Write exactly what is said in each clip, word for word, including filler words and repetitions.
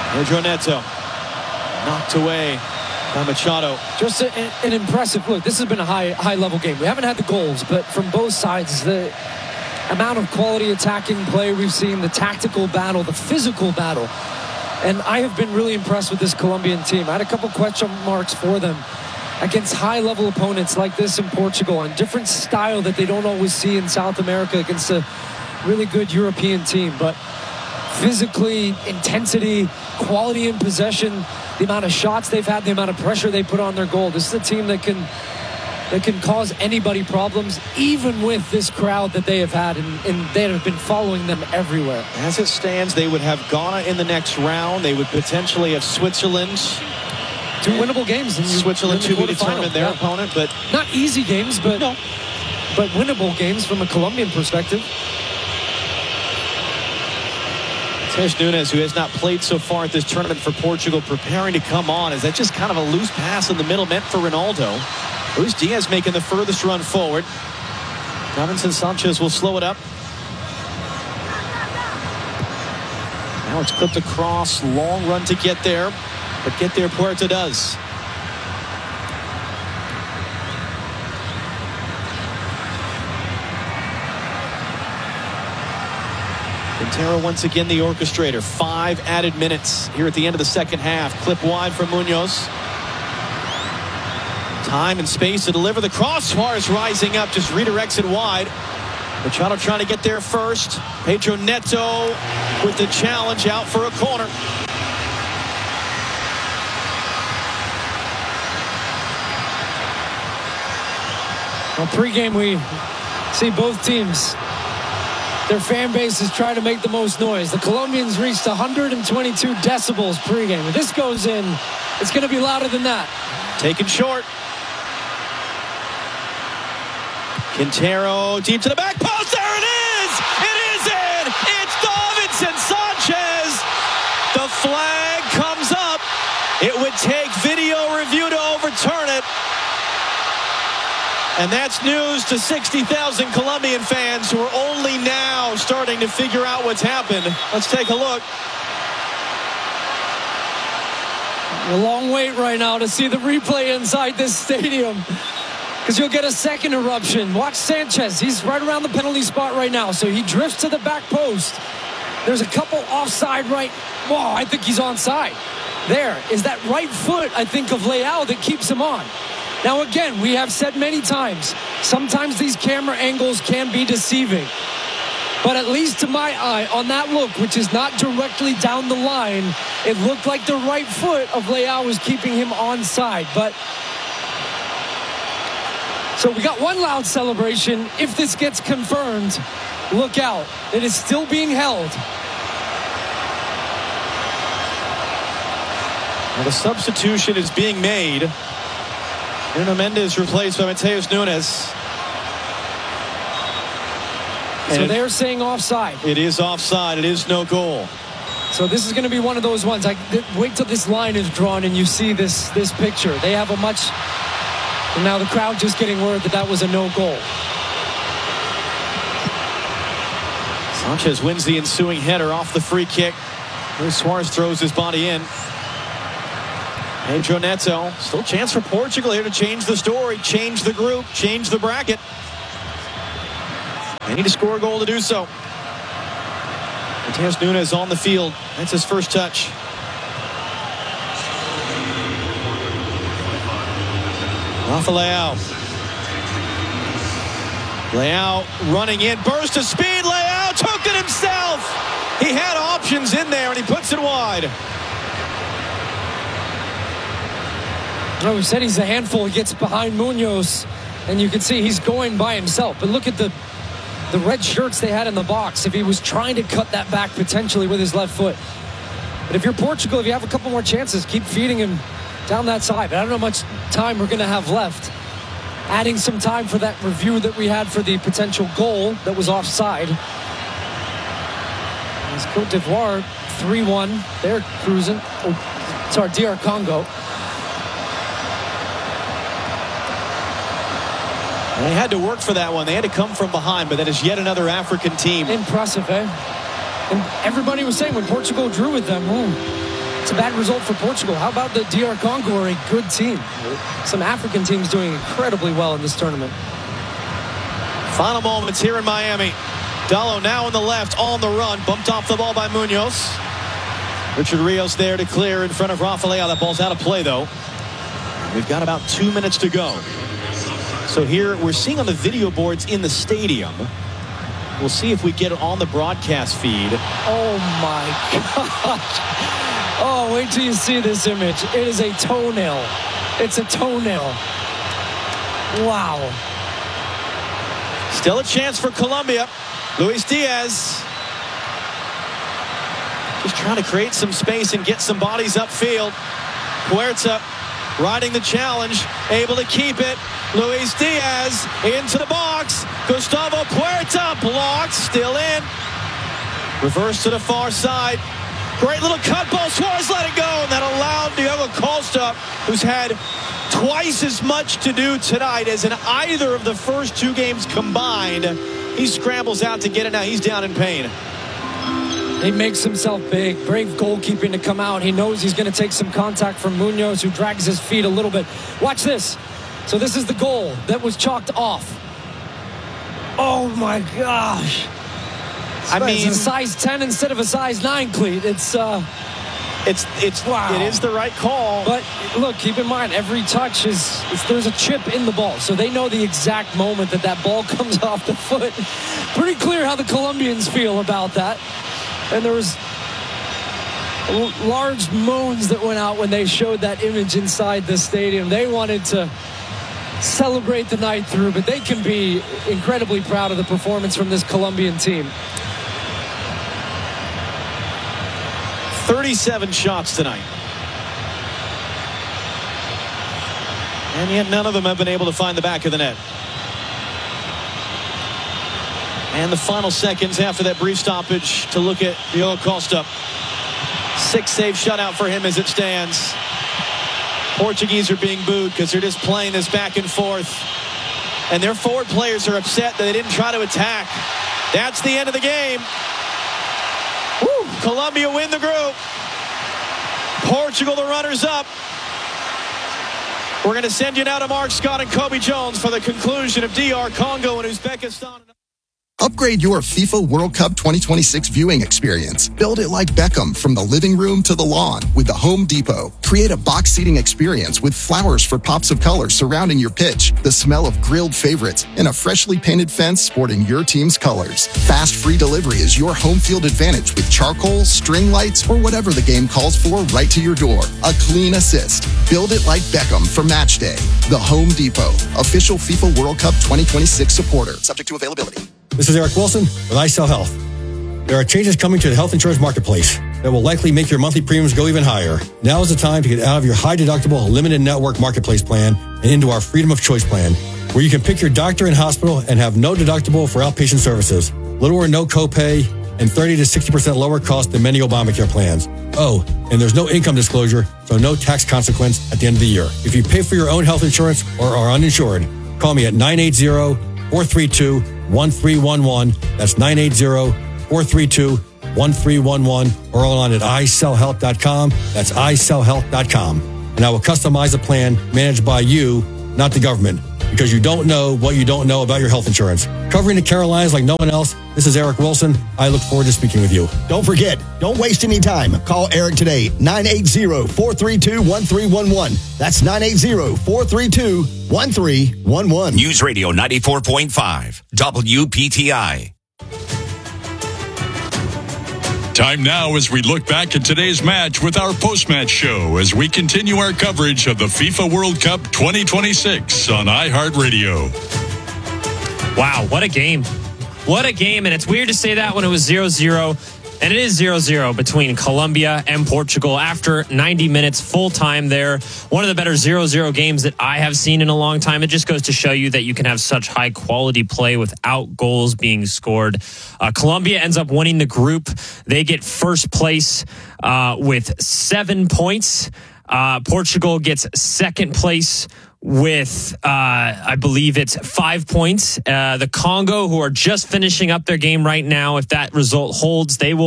Pedro Neto knocked away by Machado. Just a, an impressive look. This has been a high high level game. We haven't had the goals, but from both sides, the amount of quality attacking play we've seen, the tactical battle, the physical battle. And I have been really impressed with this Colombian team. I had a couple question marks for them against high-level opponents like this in Portugal, on different style that they don't always see in South America against a really good European team. But physically, intensity, quality in possession, the amount of shots they've had, the amount of pressure they put on their goal. This is a team that can that can cause anybody problems, even with this crowd that they have had, and, and they have been following them everywhere. As it stands, they would have Ghana in the next round. They would potentially have Switzerland. Two winnable games. In Switzerland to be determined their yeah. opponent, but not easy games, but no. but winnable games from a Colombian perspective. Matheus Nunes, who has not played so far at this tournament for Portugal, preparing to come on. Is that just kind of a loose pass in the middle meant for Ronaldo? Luis Diaz making the furthest run forward. Davinson Sanchez will slow it up. Now it's clipped across. Long run to get there. But get there Puerta does. Quintero once again the orchestrator. Five added minutes here at the end of the second half. Clip wide from Munoz. Time and space to deliver the cross. Suarez rising up, just redirects it wide. Machado trying to get there first. Pedro Neto with the challenge out for a corner. Well, pregame we see both teams, their fan bases try to make the most noise. The Colombians reached one hundred twenty-two decibels pregame. If this goes in, it's going to be louder than that. Taken short. Quintero deep to the back post. There it is! It is in! It's Davinson Sanchez! The flag comes up. It would take video review to overturn it. And that's news to sixty thousand Colombian fans who are only now starting to figure out what's happened. Let's take a look. A long wait right now to see the replay inside this stadium, because you'll get a second eruption. Watch Sanchez. He's right around the penalty spot right now. So he drifts to the back post. There's a couple offside right. Whoa, I think he's onside. There is that right foot, I think, of Leao that keeps him on. Now, again, we have said many times, sometimes these camera angles can be deceiving. But at least to my eye, on that look, which is not directly down the line, it looked like the right foot of Leao was keeping him onside. But so we got one loud celebration. If this gets confirmed, look out. It is still being held. Well, the substitution is being made. Nuno Mendes replaced by Matheus Nunes. So they're saying offside. It is offside. It is no goal. So this is going to be one of those ones. I wait till this line is drawn and you see this this picture. They have a much. And now the crowd just getting word that that was a no goal. Sanchez wins the ensuing header off the free kick. Luis Suarez throws his body in. Pedro Neto. Still a chance for Portugal here to change the story, change the group, change the bracket. They need to score a goal to do so. Matheus Nunes on the field. That's his first touch. Rafa Leao. Leao running in. Burst of speed. Leao took it himself. He had options in there and he puts it wide. No, we said he's a handful. He gets behind Munoz, and you can see he's going by himself. But look at the the red shirts they had in the box. If he was trying to cut that back potentially with his left foot. But if you're Portugal, if you have a couple more chances, keep feeding him down that side. But I don't know how much time we're going to have left. Adding some time for that review that we had for the potential goal that was offside. As Côte d'Ivoire three one. They're cruising. Oh, sorry, D R Congo. They had to work for that one. They had to come from behind, but that is yet another African team. Impressive, eh? And everybody was saying when Portugal drew with them, oh, It's a bad result for Portugal. How about the D R Congo are a good team? Some African teams doing incredibly well in this tournament. Final moments here in Miami. Dallo now on the left, on the run. Bumped off the ball by Munoz. Richard Rios there to clear in front of Rafa Leao. That ball's out of play, though. We've got about two minutes to go. So here we're seeing on the video boards in the stadium. We'll see if we get it on the broadcast feed. Oh, my gosh. Oh, wait till you see this image. It is a toenail. It's a toenail. Wow. Still a chance for Colombia. Luis Diaz just trying to create some space and get some bodies upfield. Puerta riding the challenge, able to keep it. Luis Diaz into the box. Gustavo Puerta blocked, still in. Reverse to the far side. Great little cut ball. Suarez let it go, and that allowed Diogo Costa, who's had twice as much to do tonight as in either of the first two games combined. He scrambles out to get it now. He's down in pain. He makes himself big. Brave goalkeeping to come out. He knows he's going to take some contact from Munoz, who drags his feet a little bit. Watch this. So this is the goal that was chalked off. Oh, my gosh. I mean, it's a size ten instead of a size nine cleat. It's uh, it's it's wow. It is the right call. But look, keep in mind, every touch is, is there's a chip in the ball, so they know the exact moment that that ball comes off the foot. Pretty clear how the Colombians feel about that. And there was large moans that went out when they showed that image inside the stadium. They wanted to celebrate the night through, but they can be incredibly proud of the performance from this Colombian team. thirty-seven shots tonight. And yet none of them have been able to find the back of the net. And the final seconds after that brief stoppage to look at Diogo Costa. Six save shutout for him as it stands. Portuguese are being booed because they're just playing this back and forth. And their forward players are upset that they didn't try to attack. That's the end of the game. Woo! Colombia win the group. Portugal the runners up. We're going to send you now to Mark Scott and Kobe Jones for the conclusion of D R Congo and Uzbekistan. Upgrade your FIFA World Cup twenty twenty-six viewing experience. Build it like Beckham from the living room to the lawn with the Home Depot. Create a box seating experience with flowers for pops of color surrounding your pitch, the smell of grilled favorites, and a freshly painted fence sporting your team's colors. Fast free delivery is your home field advantage with charcoal, string lights, or whatever the game calls for right to your door. A clean assist. Build it like Beckham for match day. The Home Depot, official FIFA World Cup twenty twenty-six supporter. Subject to availability. This is Eric Wilson with iCell Health. There are changes coming to the health insurance marketplace that will likely make your monthly premiums go even higher. Now is the time to get out of your high-deductible, limited network marketplace plan and into our Freedom of Choice plan, where you can pick your doctor and hospital and have no deductible for outpatient services, little or no copay, and thirty to sixty percent lower cost than many Obamacare plans. Oh, and there's no income disclosure, so no tax consequence at the end of the year. If you pay for your own health insurance or are uninsured, call me at nine eight zero, four three two, one three one one. That's nine eight zero, four three two, one three one one, or online at i sell health dot com. That's i sell health dot com. And I will customize a plan managed by you, not the government, because you don't know what you don't know about your health insurance. Covering the Carolinas like no one else, this is Eric Wilson. I look forward to speaking with you. Don't forget, don't waste any time. Call Eric today, nine eight zero, four three two, one three one one. That's nine eight zero, four three two, one three one one. News Radio ninety-four point five, W P T I. Time now as we look back at today's match with our post-match show as we continue our coverage of the FIFA World Cup twenty twenty-six on iHeartRadio. Wow, what a game. What a game. And it's weird to say that when it was zero zero. And it is zero zero between Colombia and Portugal after ninety minutes full time there. One of the better zero zero games that I have seen in a long time. It just goes to show you that you can have such high quality play without goals being scored. Uh, Colombia ends up winning the group. They get first place uh, with seven points. Uh, Portugal gets second place with, uh, I believe it's five points. Uh, the Congo, who are just finishing up their game right now, if that result holds, they will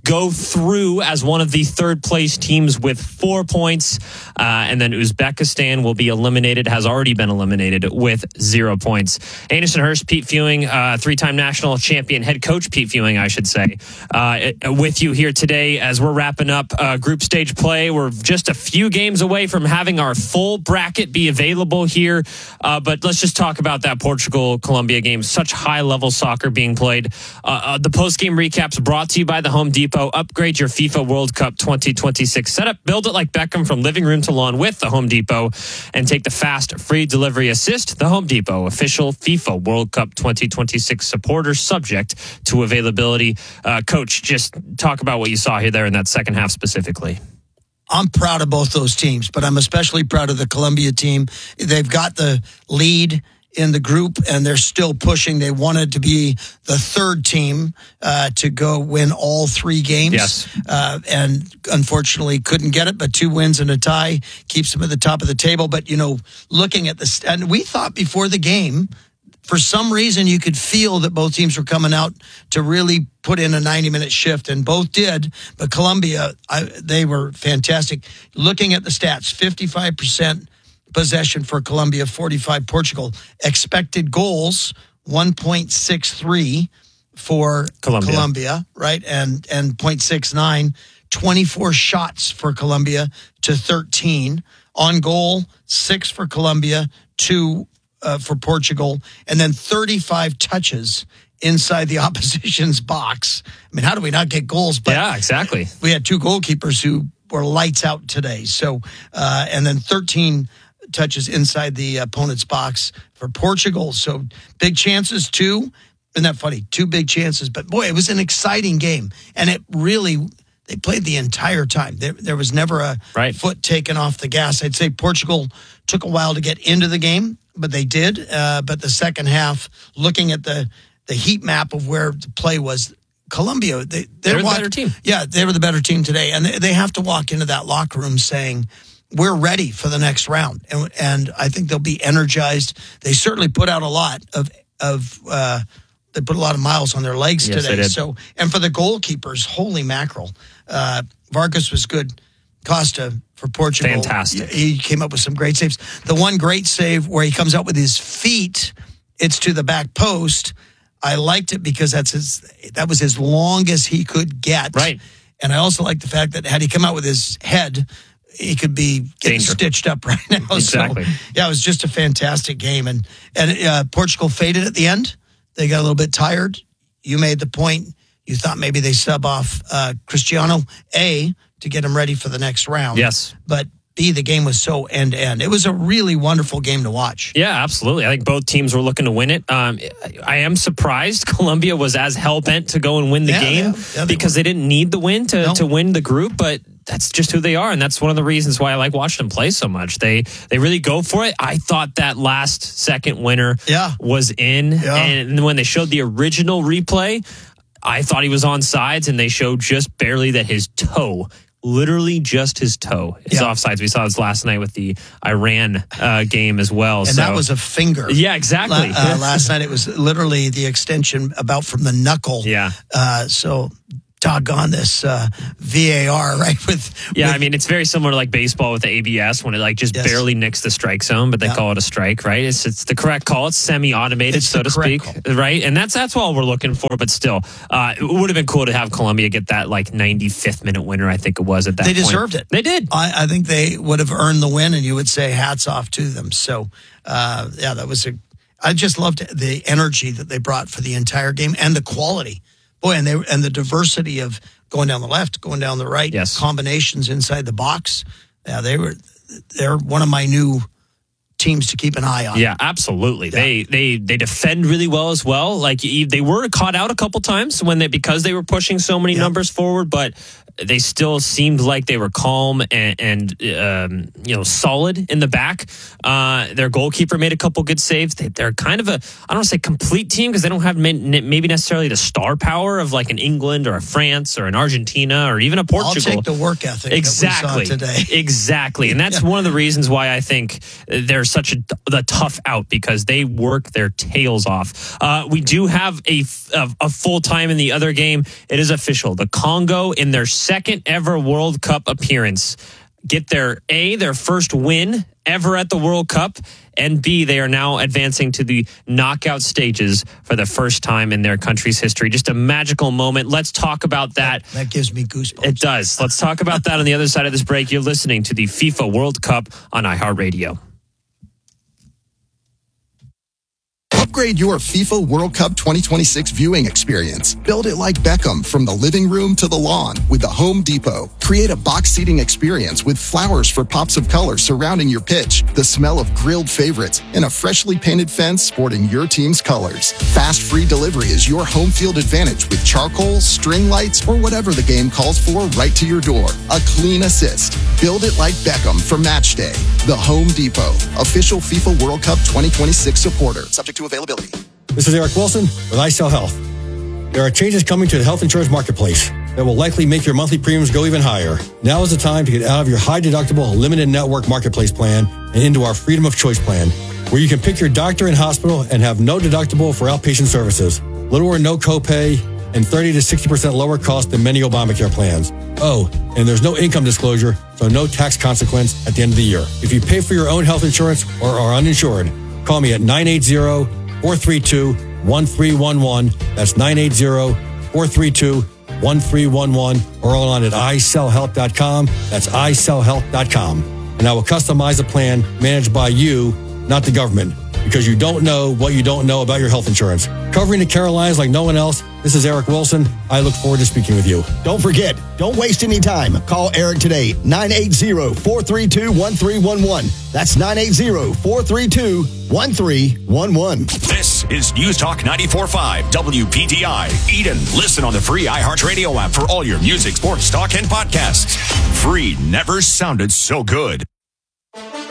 go through as one of the third place teams with four points. Uh, and then Uzbekistan will be eliminated, has already been eliminated with zero points. Anderson Hurst, Pete Fewing, uh, three-time national champion head coach Pete Fewing, I should say, uh, with you here today as we're wrapping up uh, group stage play. We're just a few games away from having our full bracket be available here. Uh, but let's just talk about that Portugal-Colombia game. Such high-level soccer being played. Uh, uh, the post-game recaps brought to you by the Home Depot. Upgrade your FIFA World Cup twenty twenty-six setup. Build it like Beckham from living room to lawn with the Home Depot. And take the fast, free delivery assist. The Home Depot, official FIFA World Cup twenty twenty-six supporter, subject to availability. Uh, Coach, just talk about what you saw here there in that second half specifically. I'm proud of both those teams, but I'm especially proud of the Colombia team. They've got the lead in the group, and they're still pushing. They wanted to be the third team uh, to go win all three games. Yes. Uh, and unfortunately couldn't get it, but two wins and a tie keeps them at the top of the table. But, you know, looking at this, and we thought before the game, for some reason, you could feel that both teams were coming out to really put in a ninety-minute shift, and both did. But Colombia, I, they were fantastic. Looking at the stats, fifty-five percent possession for Colombia, forty-five Portugal. Expected goals, one point six three for Colombia, Colombia right? And, and zero point six nine. twenty-four shots for Colombia to thirteen. On goal, six for Colombia, two Uh, for Portugal, and then thirty-five touches inside the opposition's box. I mean, how do we not get goals? But yeah, exactly. We had two goalkeepers who were lights out today. So, uh, and then thirteen touches inside the opponent's box for Portugal. So big chances too. Isn't that funny? Two big chances. But boy, it was an exciting game, and it really. They played the entire time. There, there was never a right. foot taken off the gas. I'd say Portugal took a while to get into the game, but they did. Uh, but the second half, looking at the, the heat map of where the play was, Colombia, they, they're the walk, better team. Yeah, they were the better team today. And they, they have to walk into that locker room saying, we're ready for the next round. And, and I think they'll be energized. They certainly put out a lot of, of uh, they put a lot of miles on their legs yes, today. So, and for the goalkeepers, holy mackerel. Uh, Vargas was good. Costa for Portugal. Fantastic. He came up with some great saves. The one great save where he comes out with his feet, it's to the back post. I liked it because that's his, that was as long as he could get. Right. And I also like the fact that had he come out with his head, he could be getting Danger. stitched up right now. Exactly. So, yeah, it was just a fantastic game. And, and uh, Portugal faded at the end. They got a little bit tired. You made the point. You thought maybe they sub off uh, Cristiano, A, to get him ready for the next round. Yes. But B, the game was so end-to-end. It was a really wonderful game to watch. Yeah, absolutely. I think both teams were looking to win it. Um, I am surprised Colombia was as hell-bent to go and win the yeah, game yeah, yeah, they because were. they didn't need the win to, No. to win the group, but that's just who they are, and that's one of the reasons why I like watching them play so much. They they really go for it. I thought that last second winner Yeah. was in, Yeah. and when they showed the original replay, I thought he was on sides, and they showed just barely that his toe, literally just his toe, is Yeah. offsides. We saw this last night with the Iran uh, game as well. And so. that was a finger. Yeah, exactly. La- uh, last night it was literally the extension about from the knuckle. Yeah. Uh, so doggone this uh, V A R, right? With Yeah, with, I mean, it's very similar to like baseball with the A B S when it like just Yes. barely nicks the strike zone, but they Yeah. call it a strike, right? It's it's the correct call. It's semi-automated, It's so the to correct speak, call. right? And that's that's all we're looking for. But still, uh, it would have been cool to have Colombia get that like ninety-fifth minute winner. I think it was at that. They point. deserved it. They did. I, I think they would have earned the win, and you would say hats off to them. So, uh, yeah, that was a. I just loved the energy that they brought for the entire game and the quality, boy, and they and the diversity of going down the left, going down the right, Yes. combinations inside the box. Yeah, they were. They're one of my new teams to keep an eye on. Yeah, absolutely. Yeah. They they they defend really well as well. Like they were caught out a couple times when they because they were pushing so many Yeah. numbers forward, but they still seemed like they were calm and, and um, you know, solid in the back. Uh, their goalkeeper made a couple good saves. They, they're kind of a, I don't want to say complete team because they don't have maybe necessarily the star power of like an England or a France or an Argentina or even a Portugal. I'll take the work ethic exactly. that we saw today. Exactly. And that's yeah. one of the reasons why I think they're such a the tough out, because they work their tails off. Uh, we do have a, a, a full time in the other game. It is official. The Congo, in their second ever World Cup appearance, get their A, their first win ever at the World Cup, and B, they are now advancing to the knockout stages for the first time in their country's history. Just a magical moment. Let's talk about that. That, that gives me goosebumps. It does. Let's talk about that on the other side of this break. You're listening to the FIFA World Cup on iHeartRadio. Upgrade your FIFA World Cup twenty twenty-six viewing experience. Build it like Beckham from the living room to the lawn with the Home Depot. Create a box seating experience with flowers for pops of color surrounding your pitch, the smell of grilled favorites, and a freshly painted fence sporting your team's colors. Fast free delivery is your home field advantage with charcoal, string lights, or whatever the game calls for right to your door. A clean assist. Build it like Beckham for match day. The Home Depot, official FIFA World Cup twenty twenty-six supporter. Subject to availability. This is Eric Wilson with iCell Health. There are changes coming to the health insurance marketplace that will likely make your monthly premiums go even higher. Now is the time to get out of your high deductible limited network marketplace plan and into our freedom of choice plan, where you can pick your doctor and hospital and have no deductible for outpatient services, little or no copay, and thirty to sixty percent lower cost than many Obamacare plans. Oh, and there's no income disclosure, so no tax consequence at the end of the year. If you pay for your own health insurance or are uninsured, call me at nine eight zero, four three two, one three one one. That's nine eight zero, four three two, one three one one, or online at i sell health dot com. That's i sell health dot com. And I will customize a plan managed by you, not the government, because you don't know what you don't know about your health insurance. Covering the Carolinas like no one else, this is Eric Wilson. I look forward to speaking with you. Don't forget, don't waste any time. Call Eric today, nine eight zero, four three two, one three one one. That's nine eight zero, four three two, one three one one. This is News Talk ninety-four point five W P T I. Eden, listen on the free iHeartRadio app for all your music, sports, talk, and podcasts. Free never sounded so good.